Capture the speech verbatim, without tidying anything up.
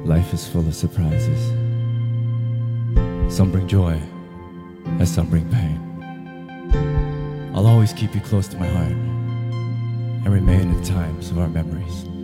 Life is full of surprises. Some bring joy, and some bring pain. I'll always keep you close to my heart and remain in times of our memories.